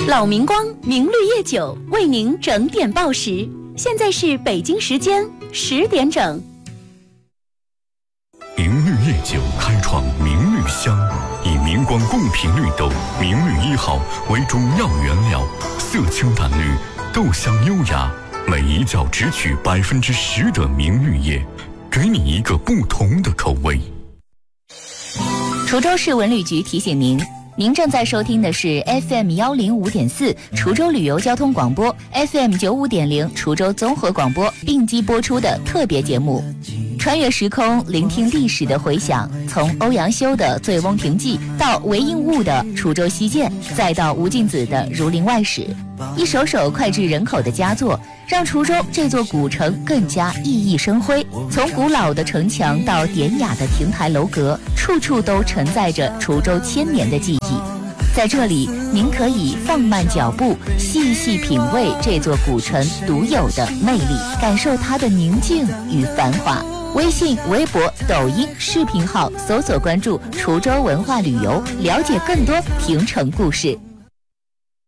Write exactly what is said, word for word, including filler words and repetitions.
老明光明绿叶酒为您整点报时，现在是北京时间十点整。 明绿叶酒开创明绿香，以明光贡品绿豆明绿一号为中药原料，色清淡绿，豆香优雅，每一角只取百分之十的明绿叶，给你一个不同的口味。 滁州市文旅局提醒您，您正在收听的是 F M 一零五点四 滁州旅游交通广播 F M 九五点零 滁州综合广播并机播出的特别节目，穿越时空，聆听历史的回响，从欧阳修的《醉翁亭记》到韦应物的《滁州西涧》，再到吴敬梓的《儒林外史》，一首首脍炙人口的佳作，让滁州这座古城更加熠熠生辉。从古老的城墙到典雅的亭台楼阁，处处都承载着滁州千年的记忆。在这里，您可以放慢脚步，细细品味这座古城独有的魅力，感受它的宁静与繁华。微信、微博、抖音视频号搜索关注滁州文化旅游，了解更多亭城故事。